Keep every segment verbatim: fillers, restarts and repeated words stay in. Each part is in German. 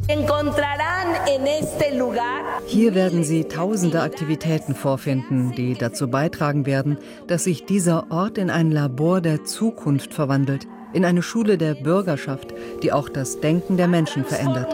Hier werden Sie tausende Aktivitäten vorfinden, die dazu beitragen werden, dass sich dieser Ort in ein Labor der Zukunft verwandelt, in eine Schule der Bürgerschaft, die auch das Denken der Menschen verändert.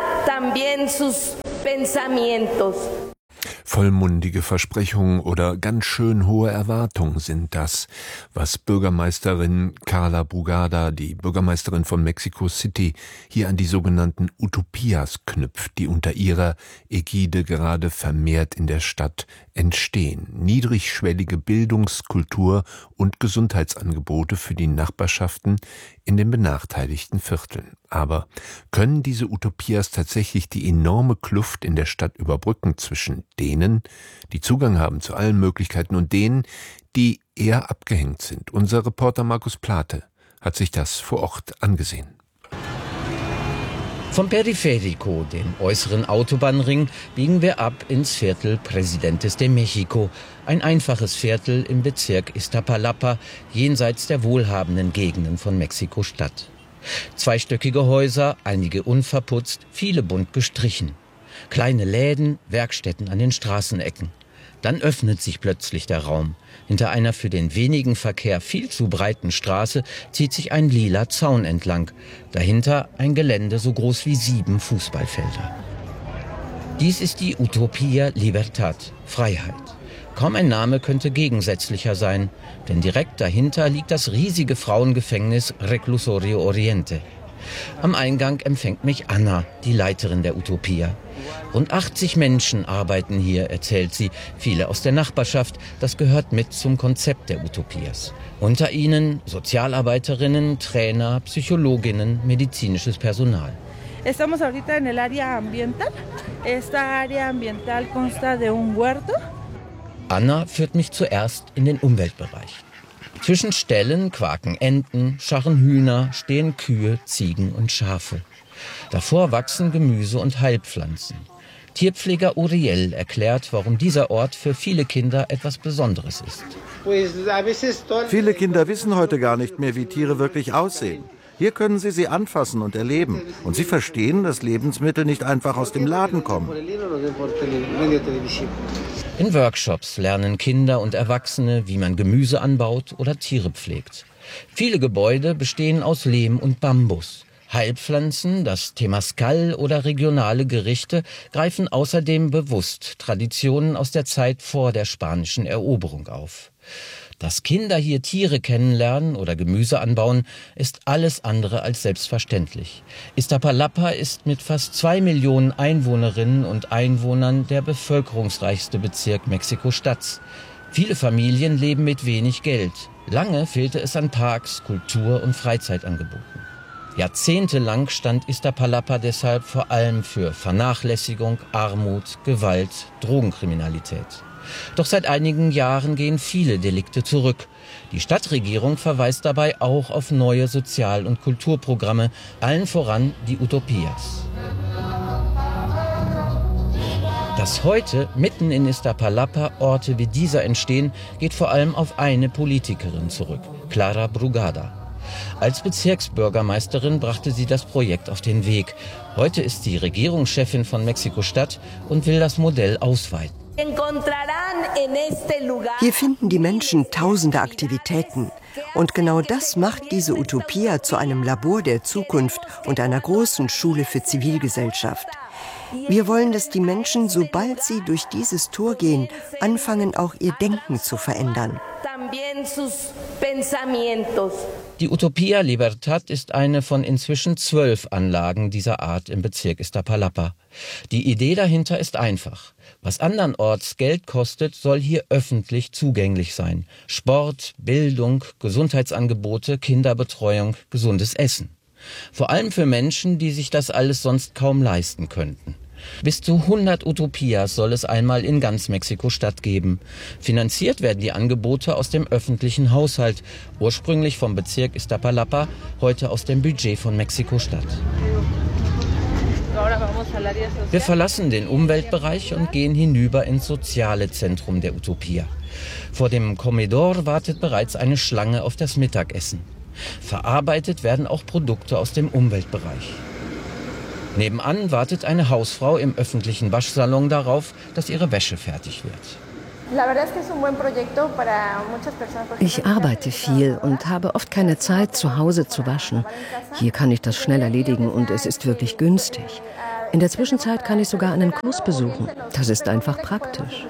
Vollmundige Versprechungen oder ganz schön hohe Erwartungen sind das, was Bürgermeisterin Carla Brugada, die Bürgermeisterin von Mexico City, hier an die sogenannten Utopias knüpft, die unter ihrer Ägide gerade vermehrt in der Stadt entstehen. Niedrigschwellige Bildungs-, Kultur- und Gesundheitsangebote für die Nachbarschaften in den benachteiligten Vierteln. Aber können diese Utopias tatsächlich die enorme Kluft in der Stadt überbrücken zwischen denen, die Zugang haben zu allen Möglichkeiten, und denen, die eher abgehängt sind? Unser Reporter Markus Plate hat sich das vor Ort angesehen. Vom Periférico, dem äußeren Autobahnring, biegen wir ab ins Viertel Presidentes de México, ein einfaches Viertel im Bezirk Iztapalapa, jenseits der wohlhabenden Gegenden von Mexiko-Stadt. Zweistöckige Häuser, einige unverputzt, viele bunt gestrichen. Kleine Läden, Werkstätten an den Straßenecken. Dann öffnet sich plötzlich der Raum. Hinter einer für den wenigen Verkehr viel zu breiten Straße zieht sich ein lila Zaun entlang. Dahinter ein Gelände so groß wie sieben Fußballfelder. Dies ist die Utopia Libertad, Freiheit. Kaum ein Name könnte gegensätzlicher sein, denn direkt dahinter liegt das riesige Frauengefängnis Reclusorio Oriente. Am Eingang empfängt mich Anna, die Leiterin der Utopia. Rund achtzig Menschen arbeiten hier, erzählt sie, viele aus der Nachbarschaft. Das gehört mit zum Konzept der Utopias. Unter ihnen Sozialarbeiterinnen, Trainer, Psychologinnen, medizinisches Personal. Estamos ahorita en el área ambiental. Esta área ambiental consta de un huerto. Anna führt mich zuerst in den Umweltbereich. Zwischen Ställen quaken Enten, scharren Hühner, stehen Kühe, Ziegen und Schafe. Davor wachsen Gemüse und Heilpflanzen. Tierpfleger Uriel erklärt, warum dieser Ort für viele Kinder etwas Besonderes ist. Viele Kinder wissen heute gar nicht mehr, wie Tiere wirklich aussehen. Hier können sie sie anfassen und erleben. Und sie verstehen, dass Lebensmittel nicht einfach aus dem Laden kommen. In Workshops lernen Kinder und Erwachsene, wie man Gemüse anbaut oder Tiere pflegt. Viele Gebäude bestehen aus Lehm und Bambus. Heilpflanzen, das Temazcal oder regionale Gerichte greifen außerdem bewusst Traditionen aus der Zeit vor der spanischen Eroberung auf. Dass Kinder hier Tiere kennenlernen oder Gemüse anbauen, ist alles andere als selbstverständlich. Iztapalapa ist mit fast zwei Millionen Einwohnerinnen und Einwohnern der bevölkerungsreichste Bezirk Mexiko-Stadts. Viele Familien leben mit wenig Geld. Lange fehlte es an Parks, Kultur- und Freizeitangeboten. Jahrzehntelang stand Iztapalapa deshalb vor allem für Vernachlässigung, Armut, Gewalt, Drogenkriminalität. Doch seit einigen Jahren gehen viele Delikte zurück. Die Stadtregierung verweist dabei auch auf neue Sozial- und Kulturprogramme, allen voran die Utopias. Dass heute mitten in Iztapalapa Orte wie dieser entstehen, geht vor allem auf eine Politikerin zurück, Carla Brugada. Als Bezirksbürgermeisterin brachte sie das Projekt auf den Weg. Heute ist sie Regierungschefin von Mexiko-Stadt und will das Modell ausweiten. Hier finden die Menschen tausende Aktivitäten. Und genau das macht diese Utopia zu einem Labor der Zukunft und einer großen Schule für Zivilgesellschaft. Wir wollen, dass die Menschen, sobald sie durch dieses Tor gehen, anfangen, auch ihr Denken zu verändern. Die Utopia Libertad ist eine von inzwischen zwölf Anlagen dieser Art im Bezirk Iztapalapa. Die Idee dahinter ist einfach. Was andernorts Geld kostet, soll hier öffentlich zugänglich sein. Sport, Bildung, Gesundheitsangebote, Kinderbetreuung, gesundes Essen. Vor allem für Menschen, die sich das alles sonst kaum leisten könnten. Bis zu hundert Utopias soll es einmal in ganz Mexiko-Stadt geben. Finanziert werden die Angebote aus dem öffentlichen Haushalt, ursprünglich vom Bezirk Iztapalapa, heute aus dem Budget von Mexiko-Stadt. Wir verlassen den Umweltbereich und gehen hinüber ins soziale Zentrum der Utopia. Vor dem Comedor wartet bereits eine Schlange auf das Mittagessen. Verarbeitet werden auch Produkte aus dem Umweltbereich. Nebenan wartet eine Hausfrau im öffentlichen Waschsalon darauf, dass ihre Wäsche fertig wird. Ich arbeite viel und habe oft keine Zeit, zu Hause zu waschen. Hier kann ich das schnell erledigen und es ist wirklich günstig. In der Zwischenzeit kann ich sogar einen Kurs besuchen. Das ist einfach praktisch.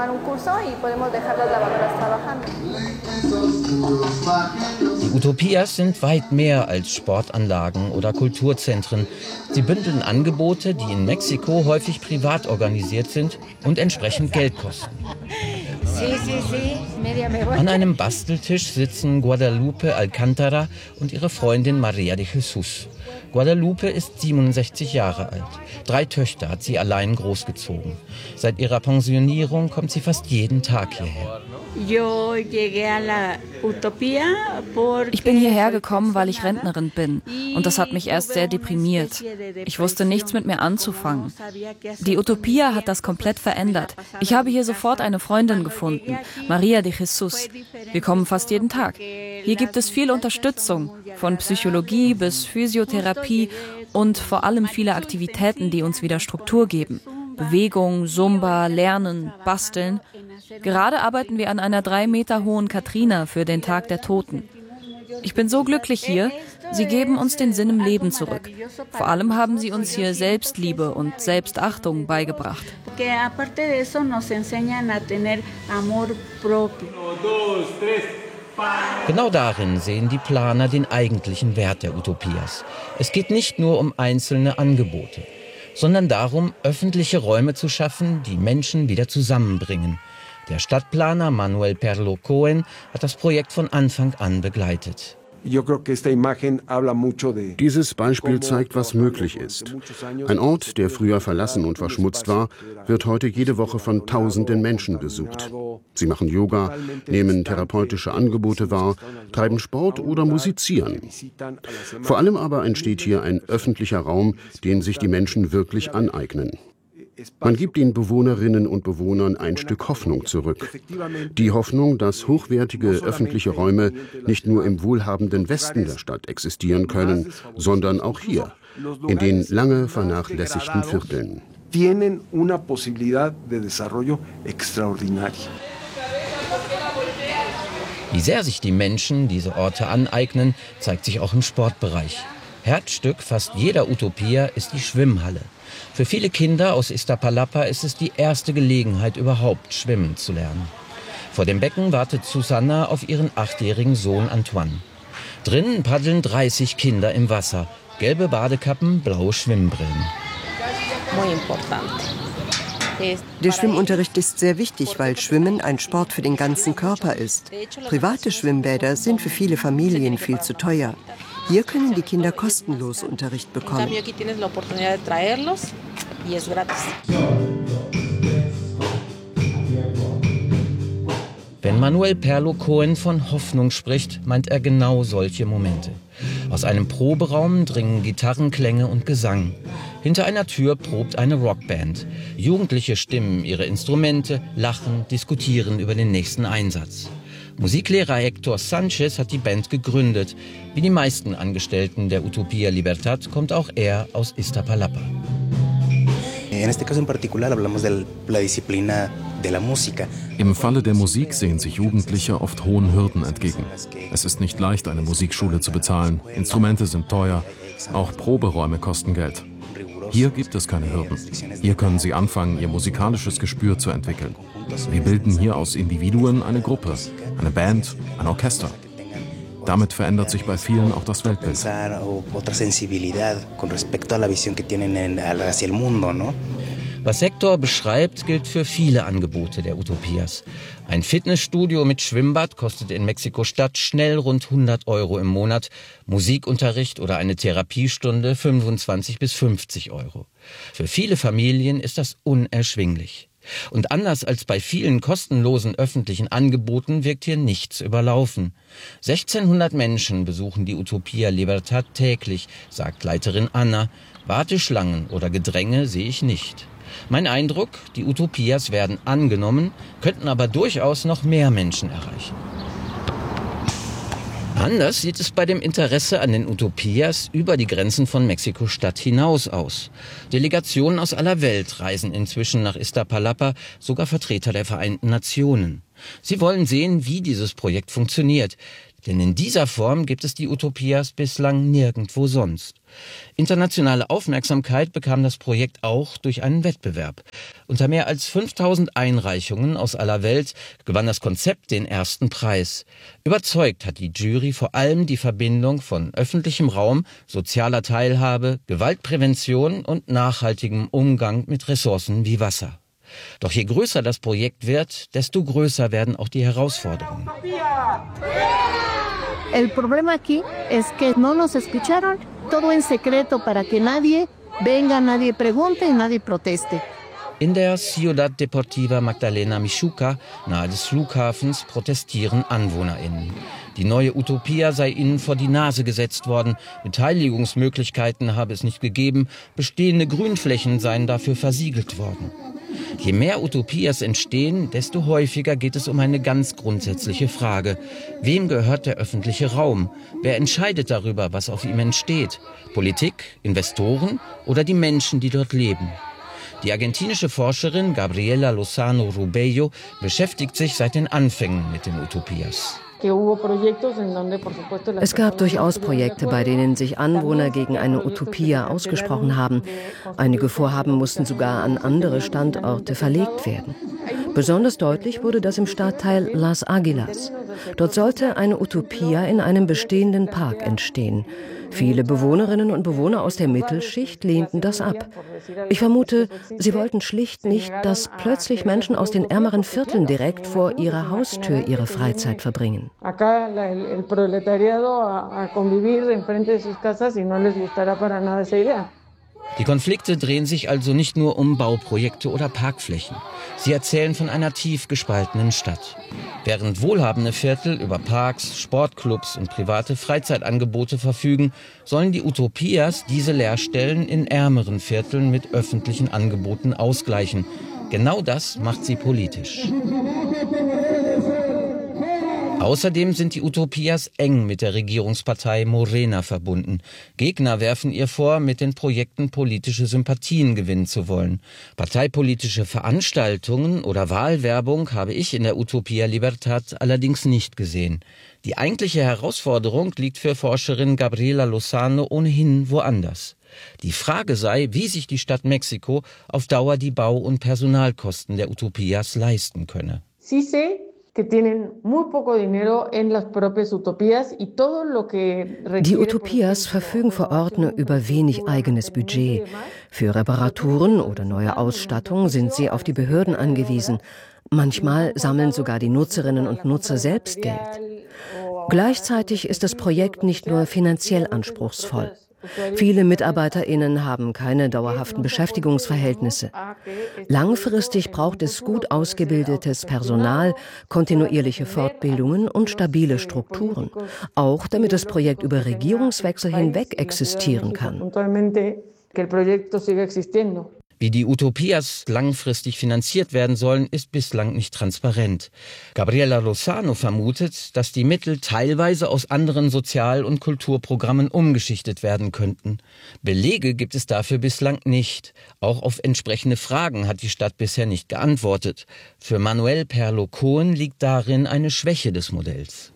Die Utopias sind weit mehr als Sportanlagen oder Kulturzentren. Sie bündeln Angebote, die in Mexiko häufig privat organisiert sind und entsprechend Geld kosten. An einem Basteltisch sitzen Guadalupe Alcántara und ihre Freundin María de Jesús. Guadalupe ist siebenundsechzig Jahre alt. Drei Töchter hat sie allein großgezogen. Seit ihrer Pensionierung kommt sie fast jeden Tag hierher. Ich bin hierher gekommen, weil ich Rentnerin bin. Und das hat mich erst sehr deprimiert. Ich wusste nichts mit mir anzufangen. Die Utopia hat das komplett verändert. Ich habe hier sofort eine Freundin gefunden, María de Jesús. Wir kommen fast jeden Tag. Hier gibt es viel Unterstützung, von Psychologie bis Physiotherapie und vor allem viele Aktivitäten, die uns wieder Struktur geben. Bewegung, Zumba, Lernen, Basteln. Gerade arbeiten wir an einer drei Meter hohen Katrina für den Tag der Toten. Ich bin so glücklich hier. Sie geben uns den Sinn im Leben zurück. Vor allem haben sie uns hier Selbstliebe und Selbstachtung beigebracht. Genau darin sehen die Planer den eigentlichen Wert der Utopias. Es geht nicht nur um einzelne Angebote, sondern darum, öffentliche Räume zu schaffen, die Menschen wieder zusammenbringen. Der Stadtplaner Manuel Perlo Cohen hat das Projekt von Anfang an begleitet. Dieses Beispiel zeigt, was möglich ist. Ein Ort, der früher verlassen und verschmutzt war, wird heute jede Woche von tausenden Menschen besucht. Sie machen Yoga, nehmen therapeutische Angebote wahr, treiben Sport oder musizieren. Vor allem aber entsteht hier ein öffentlicher Raum, den sich die Menschen wirklich aneignen. Man gibt den Bewohnerinnen und Bewohnern ein Stück Hoffnung zurück. Die Hoffnung, dass hochwertige öffentliche Räume nicht nur im wohlhabenden Westen der Stadt existieren können, sondern auch hier, in den lange vernachlässigten Vierteln. Wie sehr sich die Menschen diese Orte aneignen, zeigt sich auch im Sportbereich. Herzstück fast jeder Utopia ist die Schwimmhalle. Für viele Kinder aus Iztapalapa ist es die erste Gelegenheit, überhaupt schwimmen zu lernen. Vor dem Becken wartet Susanna auf ihren achtjährigen Sohn Antoine. Drinnen paddeln dreißig Kinder im Wasser. Gelbe Badekappen, blaue Schwimmbrillen. Der Schwimmunterricht ist sehr wichtig, weil Schwimmen ein Sport für den ganzen Körper ist. Private Schwimmbäder sind für viele Familien viel zu teuer. Hier können die Kinder kostenlos Unterricht bekommen. Wenn Manuel Perlo Cohen von Hoffnung spricht, meint er genau solche Momente. Aus einem Proberaum dringen Gitarrenklänge und Gesang. Hinter einer Tür probt eine Rockband. Jugendliche stimmen ihre Instrumente, lachen, diskutieren über den nächsten Einsatz. Musiklehrer Héctor Sánchez hat die Band gegründet. Wie die meisten Angestellten der Utopia Libertad kommt auch er aus Iztapalapa. Im Falle der Musik sehen sich Jugendliche oft hohen Hürden entgegen. Es ist nicht leicht, eine Musikschule zu bezahlen. Instrumente sind teuer. Auch Proberäume kosten Geld. Hier gibt es keine Hürden. Hier können Sie anfangen, Ihr musikalisches Gespür zu entwickeln. Wir bilden hier aus Individuen eine Gruppe, eine Band, ein Orchester. Damit verändert sich bei vielen auch das Weltbild. Was Héctor beschreibt, gilt für viele Angebote der Utopias. Ein Fitnessstudio mit Schwimmbad kostet in Mexiko-Stadt schnell rund hundert Euro im Monat, Musikunterricht oder eine Therapiestunde fünfundzwanzig bis fünfzig Euro. Für viele Familien ist das unerschwinglich. Und anders als bei vielen kostenlosen öffentlichen Angeboten wirkt hier nichts überlaufen. sechzehnhundert Menschen besuchen die Utopia Libertad täglich, sagt Leiterin Anna. Warteschlangen oder Gedränge sehe ich nicht. Mein Eindruck, die Utopias werden angenommen, könnten aber durchaus noch mehr Menschen erreichen. Anders sieht es bei dem Interesse an den Utopias über die Grenzen von Mexiko-Stadt hinaus aus. Delegationen aus aller Welt reisen inzwischen nach Iztapalapa, sogar Vertreter der Vereinten Nationen. Sie wollen sehen, wie dieses Projekt funktioniert. Denn in dieser Form gibt es die Utopias bislang nirgendwo sonst. Internationale Aufmerksamkeit bekam das Projekt auch durch einen Wettbewerb. Unter mehr als fünftausend Einreichungen aus aller Welt gewann das Konzept den ersten Preis. Überzeugt hat die Jury vor allem die Verbindung von öffentlichem Raum, sozialer Teilhabe, Gewaltprävention und nachhaltigem Umgang mit Ressourcen wie Wasser. Doch je größer das Projekt wird, desto größer werden auch die Herausforderungen. El problema aquí es que no nos escucharon, todo en secreto para que nadie venga, nadie pregunte y nadie proteste. In der Ciudad Deportiva Magdalena Mixhuca, nahe des Flughafens, protestieren AnwohnerInnen. Die neue Utopia sei ihnen vor die Nase gesetzt worden. Beteiligungsmöglichkeiten habe es nicht gegeben. Bestehende Grünflächen seien dafür versiegelt worden. Je mehr Utopias entstehen, desto häufiger geht es um eine ganz grundsätzliche Frage. Wem gehört der öffentliche Raum? Wer entscheidet darüber, was auf ihm entsteht? Politik, Investoren oder die Menschen, die dort leben? Die argentinische Forscherin Gabriela Lozano Rubello beschäftigt sich seit den Anfängen mit den Utopias. Es gab durchaus Projekte, bei denen sich Anwohner gegen eine Utopia ausgesprochen haben. Einige Vorhaben mussten sogar an andere Standorte verlegt werden. Besonders deutlich wurde das im Stadtteil Las Aguilas. Dort sollte eine Utopia in einem bestehenden Park entstehen. Viele Bewohnerinnen und Bewohner aus der Mittelschicht lehnten das ab. Ich vermute, sie wollten schlicht nicht, dass plötzlich Menschen aus den ärmeren Vierteln direkt vor ihrer Haustür ihre Freizeit verbringen. Die Konflikte drehen sich also nicht nur um Bauprojekte oder Parkflächen. Sie erzählen von einer tief gespaltenen Stadt. Während wohlhabende Viertel über Parks, Sportclubs und private Freizeitangebote verfügen, sollen die Utopias diese Leerstellen in ärmeren Vierteln mit öffentlichen Angeboten ausgleichen. Genau das macht sie politisch. Außerdem sind die Utopias eng mit der Regierungspartei Morena verbunden. Gegner werfen ihr vor, mit den Projekten politische Sympathien gewinnen zu wollen. Parteipolitische Veranstaltungen oder Wahlwerbung habe ich in der Utopia Libertad allerdings nicht gesehen. Die eigentliche Herausforderung liegt für Forscherin Gabriela Lozano ohnehin woanders. Die Frage sei, wie sich die Stadt Mexiko auf Dauer die Bau- und Personalkosten der Utopias leisten könne. Die Utopias verfügen vor Ort nur über wenig eigenes Budget. Für Reparaturen oder neue Ausstattung sind sie auf die Behörden angewiesen. Manchmal sammeln sogar die Nutzerinnen und Nutzer selbst Geld. Gleichzeitig ist das Projekt nicht nur finanziell anspruchsvoll. Viele MitarbeiterInnen haben keine dauerhaften Beschäftigungsverhältnisse. Langfristig braucht es gut ausgebildetes Personal, kontinuierliche Fortbildungen und stabile Strukturen. Auch damit das Projekt über Regierungswechsel hinweg existieren kann. Wie die Utopias langfristig finanziert werden sollen, ist bislang nicht transparent. Gabriela Lozano vermutet, dass die Mittel teilweise aus anderen Sozial- und Kulturprogrammen umgeschichtet werden könnten. Belege gibt es dafür bislang nicht. Auch auf entsprechende Fragen hat die Stadt bisher nicht geantwortet. Für Manuel Perlo Cohen liegt darin eine Schwäche des Modells.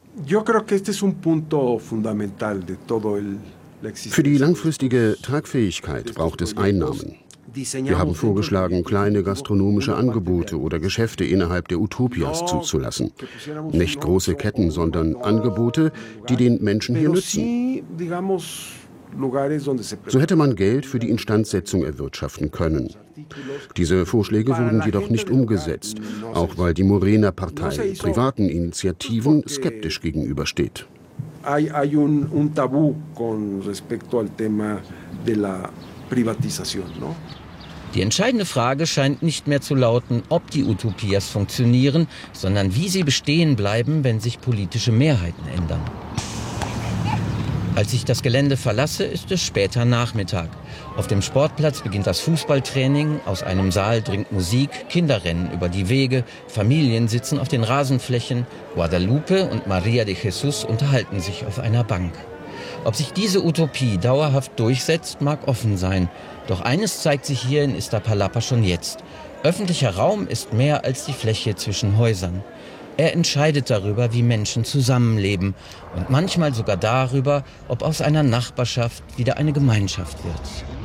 Für die langfristige Tragfähigkeit braucht es Einnahmen. Wir haben vorgeschlagen, kleine gastronomische Angebote oder Geschäfte innerhalb der Utopias zuzulassen. Nicht große Ketten, sondern Angebote, die den Menschen hier nützen. So hätte man Geld für die Instandsetzung erwirtschaften können. Diese Vorschläge wurden jedoch nicht umgesetzt, auch weil die Morena-Partei privaten Initiativen skeptisch gegenübersteht. Hay un, un tabú con respecto al tema de la privatización, ¿no? Die entscheidende Frage scheint nicht mehr zu lauten, ob die Utopias funktionieren, sondern wie sie bestehen bleiben, wenn sich politische Mehrheiten ändern. Als ich das Gelände verlasse, ist es später Nachmittag. Auf dem Sportplatz beginnt das Fußballtraining, aus einem Saal dringt Musik, Kinder rennen über die Wege, Familien sitzen auf den Rasenflächen, Guadalupe und Maria de Jesus unterhalten sich auf einer Bank. Ob sich diese Utopie dauerhaft durchsetzt, mag offen sein. Doch eines zeigt sich hier in Iztapalapa schon jetzt. Öffentlicher Raum ist mehr als die Fläche zwischen Häusern. Er entscheidet darüber, wie Menschen zusammenleben und manchmal sogar darüber, ob aus einer Nachbarschaft wieder eine Gemeinschaft wird.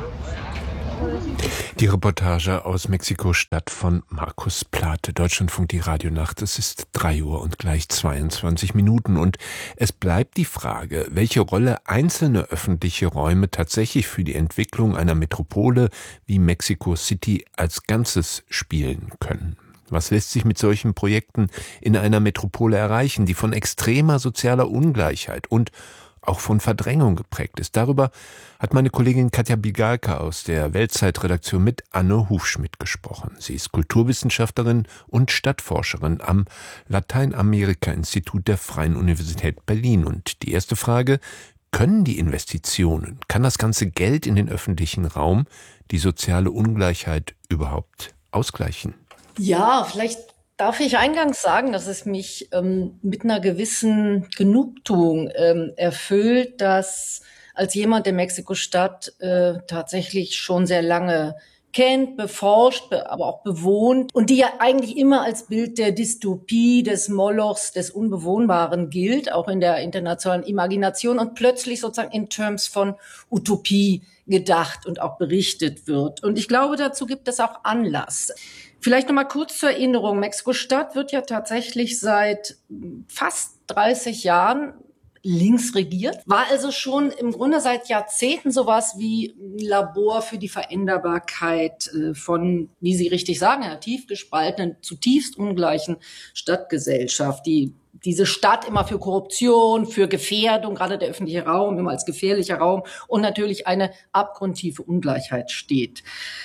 Die Reportage aus Mexiko-Stadt von Markus Plate, Deutschlandfunk, die Radionacht. Es ist drei Uhr und gleich zweiundzwanzig Minuten und es bleibt die Frage, welche Rolle einzelne öffentliche Räume tatsächlich für die Entwicklung einer Metropole wie Mexico City als Ganzes spielen können. Was lässt sich mit solchen Projekten in einer Metropole erreichen, die von extremer sozialer Ungleichheit und auch von Verdrängung geprägt ist? Darüber hat meine Kollegin Katja Bigalka aus der Weltzeitredaktion mit Anne Hufschmidt gesprochen. Sie ist Kulturwissenschaftlerin und Stadtforscherin am Lateinamerika-Institut der Freien Universität Berlin. Und die erste Frage: Können die Investitionen, kann das ganze Geld in den öffentlichen Raum die soziale Ungleichheit überhaupt ausgleichen? Ja, vielleicht darf ich eingangs sagen, dass es mich ähm, mit einer gewissen Genugtuung ähm, erfüllt, dass als jemand, der Mexiko-Stadt äh, tatsächlich schon sehr lange kennt, beforscht, be- aber auch bewohnt und die ja eigentlich immer als Bild der Dystopie, des Molochs, des Unbewohnbaren gilt, auch in der internationalen Imagination und plötzlich sozusagen in Terms von Utopie gedacht und auch berichtet wird. Und ich glaube, dazu gibt es auch Anlass. Vielleicht noch mal kurz zur Erinnerung. Mexiko-Stadt wird ja tatsächlich seit fast dreißig Jahren links regiert, war also schon im Grunde seit Jahrzehnten sowas wie ein Labor für die Veränderbarkeit von, wie Sie richtig sagen, einer tief gespaltenen, zutiefst ungleichen Stadtgesellschaft, die diese Stadt immer für Korruption, für Gefährdung, gerade der öffentliche Raum immer als gefährlicher Raum und natürlich eine abgrundtiefe Ungleichheit steht.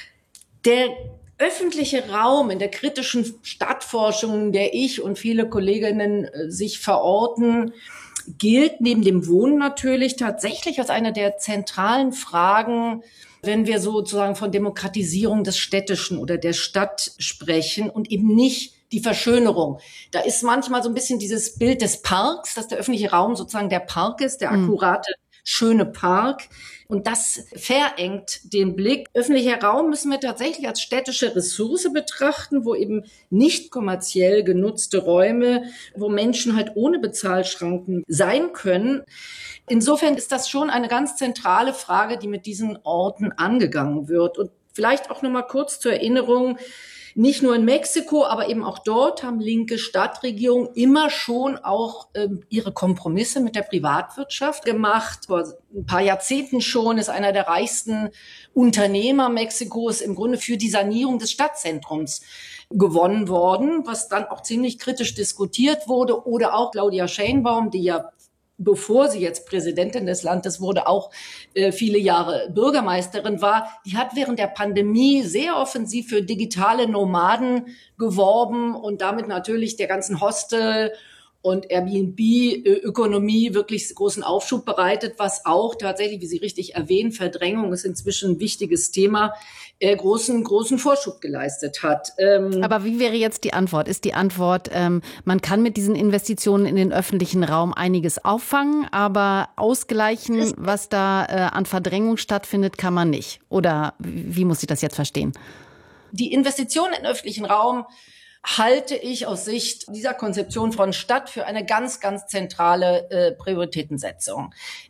Der öffentliche Raum in der kritischen Stadtforschung, in der ich und viele Kolleginnen sich verorten, gilt neben dem Wohnen natürlich tatsächlich als eine der zentralen Fragen, wenn wir sozusagen von Demokratisierung des Städtischen oder der Stadt sprechen und eben nicht die Verschönerung. Da ist manchmal so ein bisschen dieses Bild des Parks, dass der öffentliche Raum sozusagen der Park ist, der akkurate, schöne Park. Und das verengt den Blick. Öffentlicher Raum müssen wir tatsächlich als städtische Ressource betrachten, wo eben nicht kommerziell genutzte Räume, wo Menschen halt ohne Bezahlschranken sein können. Insofern ist das schon eine ganz zentrale Frage, die mit diesen Orten angegangen wird. Und vielleicht auch noch mal kurz zur Erinnerung: Nicht nur in Mexiko, aber eben auch dort haben linke Stadtregierungen immer schon auch ähm, ihre Kompromisse mit der Privatwirtschaft gemacht. Vor ein paar Jahrzehnten schon ist einer der reichsten Unternehmer Mexikos im Grunde für die Sanierung des Stadtzentrums gewonnen worden, was dann auch ziemlich kritisch diskutiert wurde. Oder auch Claudia Sheinbaum, die ja, bevor sie jetzt Präsidentin des Landes wurde, auch äh, viele Jahre Bürgermeisterin war, die hat während der Pandemie sehr offensiv für digitale Nomaden geworben und damit natürlich der ganzen Hostel- und Airbnb-Ökonomie wirklich großen Aufschub bereitet, was auch tatsächlich, wie Sie richtig erwähnen, Verdrängung ist inzwischen ein wichtiges Thema, äh, großen, großen Vorschub geleistet hat. Ähm Aber wie wäre jetzt die Antwort? Ist die Antwort, ähm, man kann mit diesen Investitionen in den öffentlichen Raum einiges auffangen, aber ausgleichen, was da äh, an Verdrängung stattfindet, kann man nicht? Oder wie muss ich das jetzt verstehen? Die Investitionen in den öffentlichen Raum halte ich aus Sicht dieser Konzeption von Stadt für eine ganz, ganz zentrale äh, Prioritätensetzung.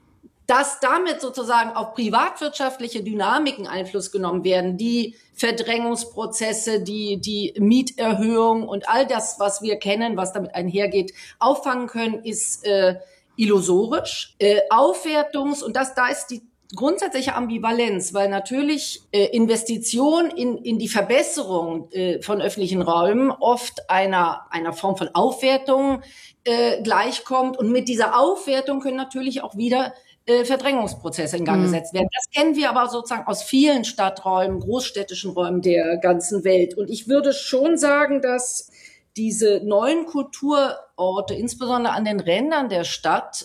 Dass damit sozusagen auf privatwirtschaftliche Dynamiken Einfluss genommen werden, die Verdrängungsprozesse, die die Mieterhöhung und all das, was wir kennen, was damit einhergeht, auffangen können, ist äh, illusorisch. Äh, Aufwertungs- und das da ist die grundsätzliche Ambivalenz, weil natürlich äh, Investition in in die Verbesserung äh, von öffentlichen Räumen oft einer einer Form von Aufwertung äh, gleichkommt und mit dieser Aufwertung können natürlich auch wieder äh, Verdrängungsprozesse in Gang mhm. gesetzt werden. Das kennen wir aber sozusagen aus vielen Stadträumen, großstädtischen Räumen der ganzen Welt. Und ich würde schon sagen, dass diese neuen Kulturorte, insbesondere an den Rändern der Stadt,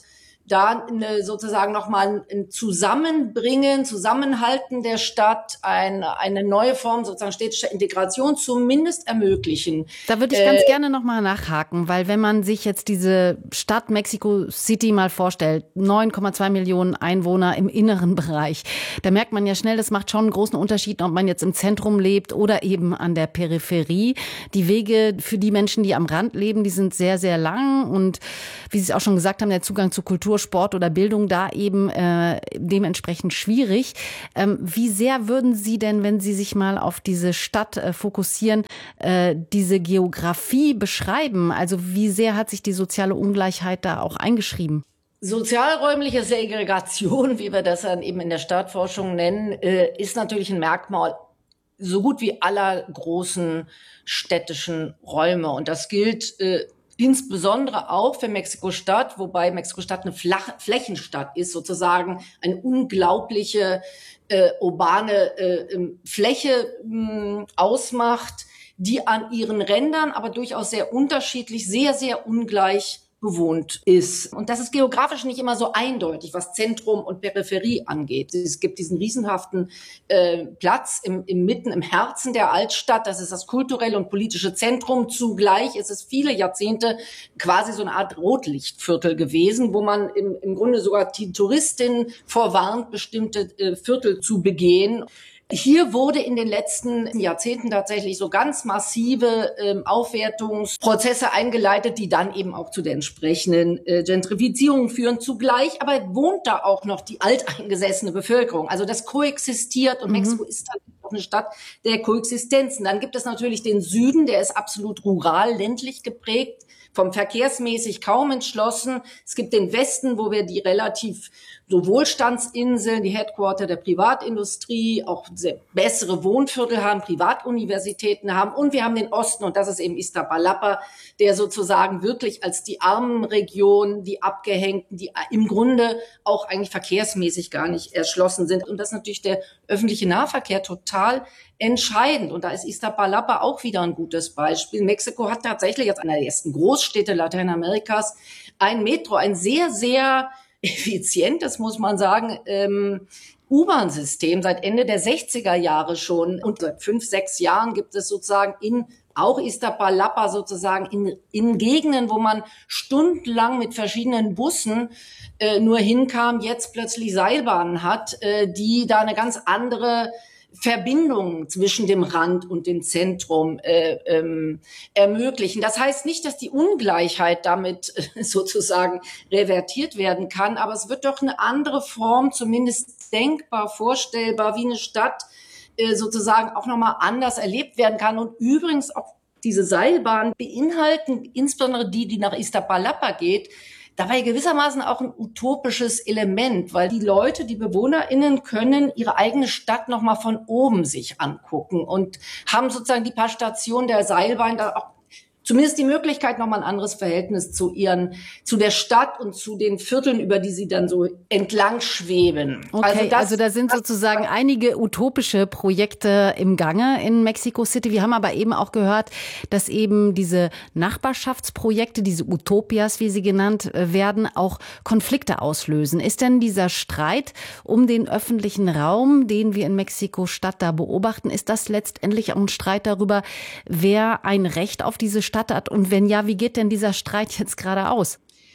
da eine, sozusagen nochmal ein Zusammenbringen, Zusammenhalten der Stadt, eine, eine neue Form sozusagen städtischer Integration zumindest ermöglichen. Da würde ich ganz äh, gerne nochmal nachhaken, weil wenn man sich jetzt diese Stadt Mexico City mal vorstellt, neun Komma zwei Millionen Einwohner im inneren Bereich, da merkt man ja schnell, das macht schon einen großen Unterschied, ob man jetzt im Zentrum lebt oder eben an der Peripherie. Die Wege für die Menschen, die am Rand leben, die sind sehr, sehr lang und wie Sie es auch schon gesagt haben, der Zugang zu Kultur, Sport oder Bildung da eben äh, dementsprechend schwierig. Ähm, wie sehr würden Sie denn, wenn Sie sich mal auf diese Stadt äh, fokussieren, äh, diese Geografie beschreiben? Also wie sehr hat sich die soziale Ungleichheit da auch eingeschrieben? Sozialräumliche Segregation, wie wir das dann eben in der Stadtforschung nennen, äh, ist natürlich ein Merkmal so gut wie aller großen städtischen Räume. Und das gilt äh, insbesondere auch für Mexiko-Stadt, wobei Mexiko-Stadt eine Flach- Flächenstadt ist, sozusagen eine unglaubliche äh, urbane äh, Fläche äh, ausmacht, die an ihren Rändern aber durchaus sehr unterschiedlich, sehr, sehr ungleich bewohnt ist. Und das ist geografisch nicht immer so eindeutig, was Zentrum und Peripherie angeht. Es gibt diesen riesenhaften äh, Platz im, im Mitten, im Herzen der Altstadt. Das ist das kulturelle und politische Zentrum. Zugleich ist es viele Jahrzehnte quasi so eine Art Rotlichtviertel gewesen, wo man im, im Grunde sogar die Touristinnen vorwarnt, bestimmte äh, Viertel zu begehen. Hier wurde in den letzten Jahrzehnten tatsächlich so ganz massive ähm, Aufwertungsprozesse eingeleitet, die dann eben auch zu der entsprechenden äh, Gentrifizierung führen. Zugleich aber wohnt da auch noch die alteingesessene Bevölkerung. Also das koexistiert und mhm. Mexiko ist halt auch eine Stadt der Koexistenzen. Dann gibt es natürlich den Süden, der ist absolut rural, ländlich geprägt, vom verkehrsmäßig kaum entschlossen. Es gibt den Westen, wo wir die relativ so Wohlstandsinseln, die Headquarter der Privatindustrie, auch sehr bessere Wohnviertel haben, Privatuniversitäten haben. Und wir haben den Osten, und das ist eben Iztapalapa, der sozusagen wirklich als die armen Region, die Abgehängten, die im Grunde auch eigentlich verkehrsmäßig gar nicht erschlossen sind. Und das ist natürlich der öffentliche Nahverkehr total entscheidend. Und da ist Iztapalapa auch wieder ein gutes Beispiel. Mexiko hat tatsächlich als einer der ersten Großstädte Lateinamerikas ein Metro, ein sehr, sehr effizientes, muss man sagen, ähm, U-Bahn-System seit Ende der sechziger Jahre schon. Und seit fünf, sechs Jahren gibt es sozusagen in auch Iztapalapa sozusagen in, in Gegenden, wo man stundenlang mit verschiedenen Bussen äh, nur hinkam, jetzt plötzlich Seilbahnen hat, äh, die da eine ganz andere Verbindungen zwischen dem Rand und dem Zentrum äh, ähm, ermöglichen. Das heißt nicht, dass die Ungleichheit damit äh, sozusagen revertiert werden kann, aber es wird doch eine andere Form, zumindest denkbar, vorstellbar, wie eine Stadt äh, sozusagen auch nochmal anders erlebt werden kann. Und übrigens auch diese Seilbahnen beinhalten, insbesondere die, die nach Iztapalapa geht, dabei gewissermaßen auch ein utopisches Element, weil die Leute, die BewohnerInnen können ihre eigene Stadt nochmal von oben sich angucken und haben sozusagen die paar Stationen der Seilbahn da auch zumindest die Möglichkeit, nochmal ein anderes Verhältnis zu ihren, zu der Stadt und zu den Vierteln, über die sie dann so entlang schweben. Okay, also, das, also da sind sozusagen einige utopische Projekte im Gange in Mexico City. Wir haben aber eben auch gehört, dass eben diese Nachbarschaftsprojekte, diese Utopias, wie sie genannt werden, auch Konflikte auslösen. Ist denn dieser Streit um den öffentlichen Raum, den wir in Mexiko-Stadt da beobachten, ist das letztendlich auch ein Streit darüber, wer ein Recht auf diese Stadt hat? Und wenn ja, wie geht denn dieser Streit jetzt gerade aus?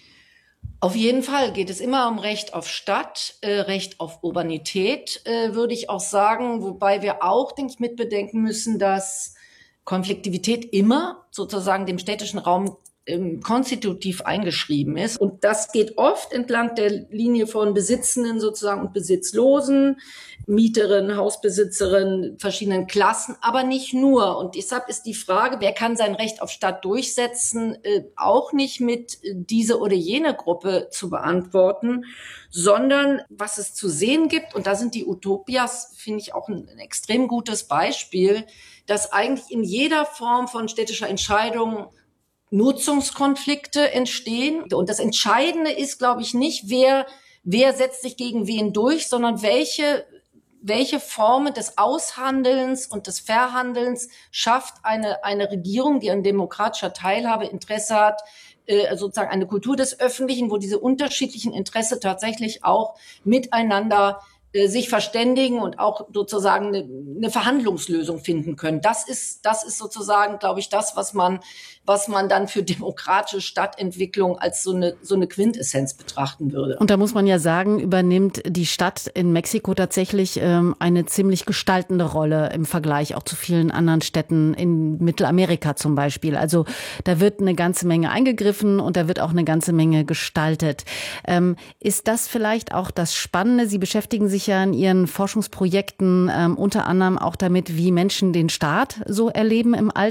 Auf jeden Fall geht es immer um Recht auf Stadt, äh, Recht auf Urbanität, äh, würde ich auch sagen. Wobei wir auch, denke ich, mitbedenken müssen, dass Konfliktivität immer sozusagen dem städtischen Raum ähm, konstitutiv eingeschrieben ist. Und das geht oft entlang der Linie von Besitzenden sozusagen und Besitzlosen, Mieterinnen, Hausbesitzerinnen, verschiedenen Klassen, aber nicht nur. Und deshalb ist die Frage, wer kann sein Recht auf Stadt durchsetzen, äh, auch nicht mit äh, diese oder jene Gruppe zu beantworten, sondern was es zu sehen gibt, und da sind die Utopias, finde ich, auch ein, ein extrem gutes Beispiel, dass eigentlich in jeder Form von städtischer Entscheidung Nutzungskonflikte entstehen. Und das Entscheidende ist, glaube ich, nicht, wer, wer setzt sich gegen wen durch, sondern welche, welche Formen des Aushandelns und des Verhandelns schafft eine, eine Regierung, die an demokratischer Teilhabe Interesse hat, äh, sozusagen eine Kultur des Öffentlichen, wo diese unterschiedlichen Interessen tatsächlich auch miteinander sich verständigen und auch sozusagen eine, eine Verhandlungslösung finden können. Das ist, das ist sozusagen, glaube ich, das, was man, was man dann für demokratische Stadtentwicklung als so eine, so eine Quintessenz betrachten würde. Und da muss man ja sagen, übernimmt die Stadt in Mexiko tatsächlich ähm, eine ziemlich gestaltende Rolle im Vergleich auch zu vielen anderen Städten in Mittelamerika zum Beispiel. Also da wird eine ganze Menge eingegriffen und da wird auch eine ganze Menge gestaltet. Ähm, ist das vielleicht auch das Spannende? Sie beschäftigen sich ja in Ihren Forschungsprojekten ähm, unter anderem auch damit, wie Menschen den Staat so erleben im Alltag.